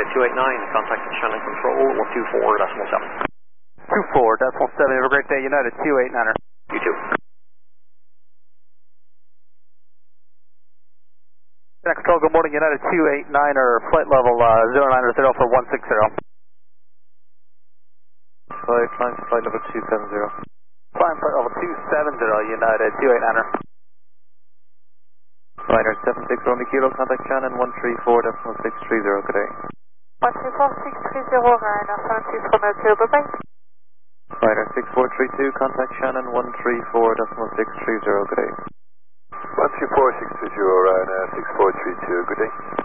289, contact Shannon Control 124.7. 24.7, have a great day, United 289er. You too. Shannon Control, good morning, United 289er, flight level 090 for 160. Flight level 270. Flying flight level 270, United 289er. Liner 76 Romeo Kilo, contact Shannon 134.630, good day. 134.630, Ryanair 76 Romeo Kilo, bye-bye. Liner 6432, contact Shannon 134.630, good day. 134.630, Ryanair 6432, good day.